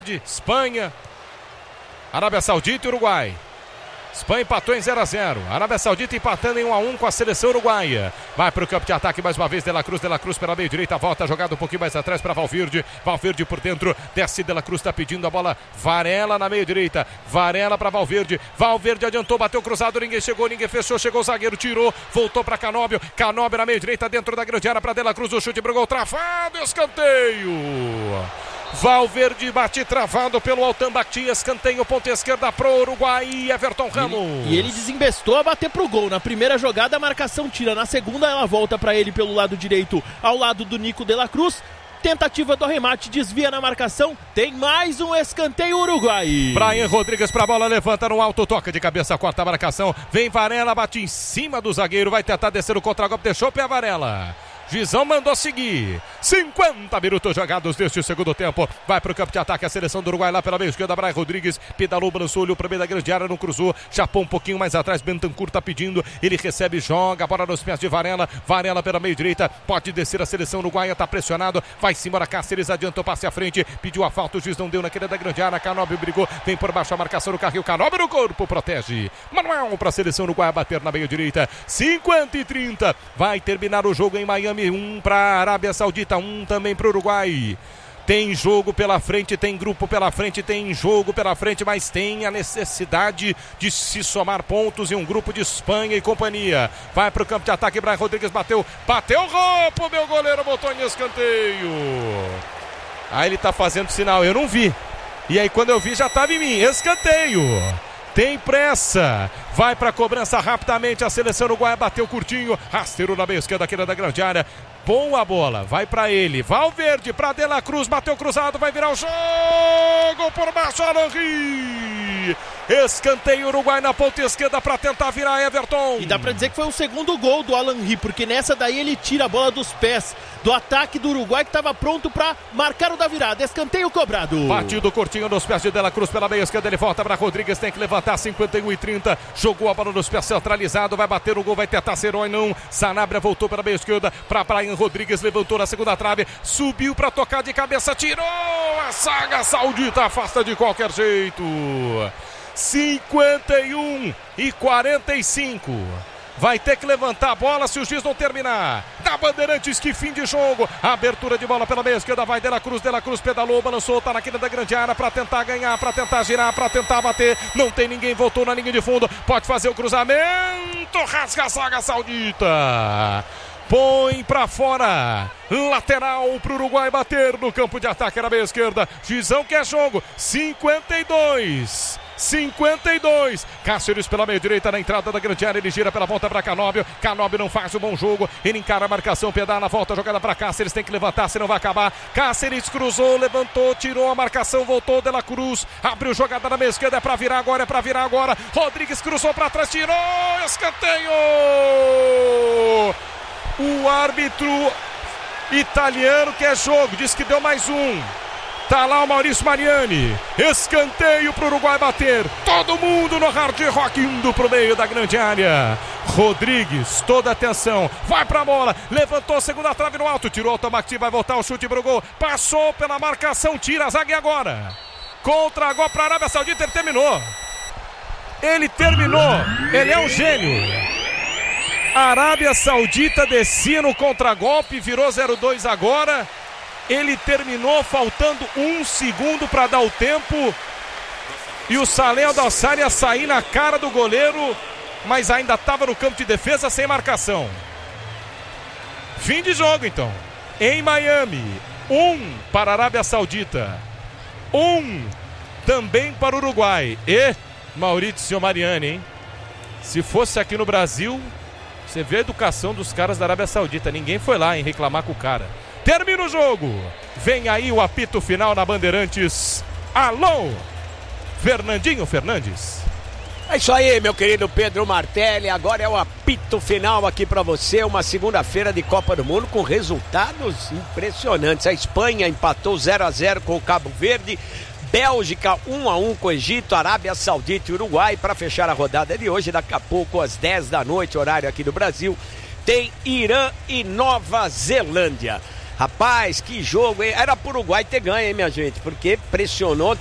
Espanha, Arábia Saudita e Uruguai. Espanha empatou em 0-0. Arábia Saudita empatando em 1-1 com a seleção uruguaia. Vai para o campo de ataque mais uma vez. De La Cruz pela meio direita. Volta jogada um pouquinho mais atrás para Valverde. Valverde por dentro. Desce De La Cruz, está pedindo a bola. Varela na meio direita. Varela para Valverde. Valverde adiantou, bateu cruzado. Ninguém chegou, ninguém fechou. Chegou o zagueiro, tirou. Voltou para Canóbio. Canóbio na meio direita, dentro da grande área para De La Cruz. O chute pro gol travado. Escanteio. Valverde bate travado pelo Altambaqui, escanteio, ponta esquerda pro Uruguai e Everton Ramos. E ele desembestou a bater pro gol. Na primeira jogada a marcação tira, na segunda ela volta para ele pelo lado direito, ao lado do Nico de la Cruz. Tentativa do remate, desvia na marcação, tem mais um escanteio Uruguai. Brian Rodrigues pra bola, levanta no alto, toca de cabeça, corta a marcação, vem Varela, bate em cima do zagueiro, vai tentar descer o contra-golpe, deixou o pé Varela. Juizão mandou seguir. 50 minutos jogados deste segundo tempo. Vai para o campo de ataque a seleção do Uruguai lá pela meia esquerda. Brian Rodrigues pedalou, balançou, olhou para meio da grande área, não cruzou. Chapou um pouquinho mais atrás. Bentancur tá pedindo. Ele recebe, joga a bola nos pés de Varela. Varela pela meio direita. Pode descer a seleção uruguaia. Tá pressionado. Vai-se embora. Cáceres adiantou, passe à frente. Pediu a falta. O juiz não deu naquele da grande área. Canóbio brigou. Vem por baixo a marcação no carril. Canóbio no corpo. Protege. Manuel para a seleção uruguaia bater na meia direita. 50-30. Vai terminar o jogo em Miami. 1 para a Arábia Saudita, 1 também para o Uruguai. Tem jogo pela frente, tem grupo pela frente, tem jogo pela frente, mas tem a necessidade de se somar pontos em um grupo de Espanha e companhia. Vai para o campo de ataque, Brian Rodrigues bateu o roubo, meu goleiro botou em escanteio. Aí ele tá fazendo sinal, eu não vi. E aí quando eu vi já estava em mim, escanteio. Tem pressa, vai para a cobrança rapidamente, a seleção uruguaia bateu curtinho, rasteiro na meia esquerda aqui da grande área, boa bola, vai para ele, Valverde para De La Cruz, bateu cruzado, vai virar o jogo por baixo, Alanri, escanteio Uruguai na ponta esquerda para tentar virar Everton. E dá para dizer que foi o segundo gol do Alanri, porque nessa daí ele tira a bola dos pés do ataque do Uruguai que estava pronto para marcar o da virada, escanteio cobrado. Batido curtinho nos pés de La Cruz pela meia esquerda, ele volta para Rodrigues, tem que levantar 51-30, jogou a bola nos pés centralizado, vai bater o gol, vai tentar Serói, não, Sanabria voltou pela meia esquerda para Brian Rodrigues, levantou na segunda trave, subiu para tocar de cabeça, tirou, a saga saudita afasta de qualquer jeito. 51-45. Vai ter que levantar a bola se o juiz não terminar. Da Bandeirantes, que fim de jogo. Abertura de bola pela meia esquerda. Vai De La Cruz pedalou, balançou, tá na quina da grande área para tentar ganhar, para tentar girar, para tentar bater. Não tem ninguém, voltou na linha de fundo. Pode fazer o cruzamento. Rasga a zaga saudita. Põe pra fora. Lateral pro Uruguai bater no campo de ataque na meia esquerda. Juizão quer jogo. 52. Cáceres pela meia direita na entrada da grande área, ele gira pela volta para Canóbio não faz um bom jogo, ele encara a marcação, pedala, volta, jogada para Cáceres, tem que levantar, senão vai acabar. Cáceres cruzou, levantou, tirou a marcação, voltou, De La Cruz, abriu jogada na meia esquerda, é para virar agora, Rodrigues cruzou para trás, tirou, escanteio. O árbitro italiano quer jogo, diz que deu mais um. Tá lá o Maurício Mariani, escanteio pro Uruguai bater, todo mundo no hard rock indo pro meio da grande área. Rodrigues, toda atenção, vai pra bola, levantou a segunda trave no alto, tirou o Altambaqui, vai voltar o chute pro gol, passou pela marcação, tira a zaga e agora, contra-golpe pra Arábia Saudita, ele terminou, ele é um gênio. Arábia Saudita descia no contra-golpe, virou 0-2 agora. Ele terminou faltando 1 segundo para dar o tempo. E o Saleh Al-Dassari ia sair na cara do goleiro, mas ainda estava no campo de defesa sem marcação. Fim de jogo então. Em Miami, 1 para a Arábia Saudita, 1 também para o Uruguai. E Maurício Mariani, hein? Se fosse aqui no Brasil, você vê a educação dos caras da Arábia Saudita. Ninguém foi lá em reclamar com o cara. Termina o jogo. Vem aí o apito final na Bandeirantes. Alô, Fernandinho Fernandes. É isso aí, meu querido Pedro Martelli. Agora é o apito final aqui para você. Uma segunda-feira de Copa do Mundo com resultados impressionantes. A Espanha empatou 0-0 com o Cabo Verde. Bélgica 1-1 com o Egito, Arábia Saudita e Uruguai. Para fechar a rodada de hoje, daqui a pouco às 10 da noite, horário aqui do Brasil, tem Irã e Nova Zelândia. Rapaz, que jogo, hein? Era pro Uruguai ter ganho, hein, minha gente? Porque pressionou.